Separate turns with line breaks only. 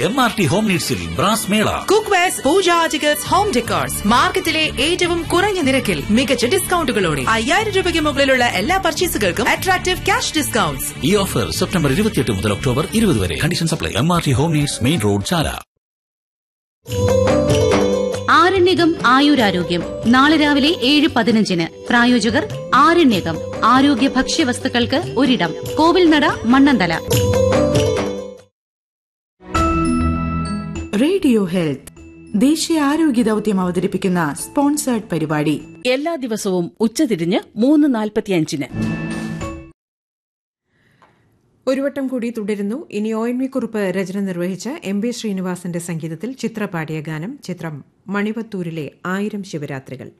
MRT home നീഡ്സിൽ brass മേള.
കുക്ക്വെയർസ്, പൂജാ articles, home decors മാർക്കറ്റിലെ ഏറ്റവും കുറഞ്ഞ നിരക്കിൽ മികച്ച ഡിസ്കൗണ്ടുകളോടെ 5000 രൂപയ്ക്ക് മുകളിലുള്ള എല്ലാ പർച്ചേസുകൾക്കും അട്രാക്റ്റീവ് ക്യാഷ് ഡിസ്കൗണ്ട്സ്.
ഈ ഓഫർ സെപ്റ്റംബർ 28 മുതൽ ഒക്ടോബർ 20 വരെ. Condition supply. MRT home needs, main road, ചാല.
ആരണ്യകം ആയുരാരോഗ്യം നാളെ രാവിലെ 7:15. പ്രായോജകർ ആരണ്യകം ആരോഗ്യ ഭക്ഷ്യവസ്തുക്കൾക്ക് ഒരിടം, കോവിൽനട, മണ്ണന്തല.
റേഡിയോ ഹെൽത്ത് ദേശീയ ആരോഗ്യ ദൌത്യം അവതരിപ്പിക്കുന്ന സ്പോൺസേർഡ് പരിപാടി
എല്ലാ ദിവസവും ഉച്ചതിരിഞ്ഞ് 3:45.
ഒരു വട്ടം കൂടി തുടരുന്നു. ഇനി ONV കുറുപ്പ് രചന നിർവഹിച്ച MB ശ്രീനിവാസന്റെ സംഗീതത്തിൽ ചിത്ര പാടിയ ഗാനം. ചിത്രം മണിവത്തൂരിലെ 1000 ശിവരാത്രികൾ.